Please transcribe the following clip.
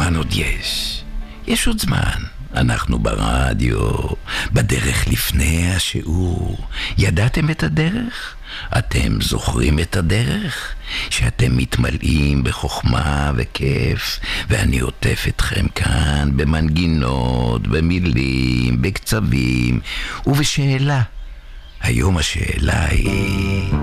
זמן עוד יש. יש עוד זמן. אנחנו ברדיו, בדרך לפני השיעור. ידעתם את הדרך? אתם זוכרים את הדרך? שאתם מתמלאים בחוכמה וכיף, ואני עוטף אתכם כאן במנגינות, במילים, בקצבים ובשאלה. היום השאלה היא...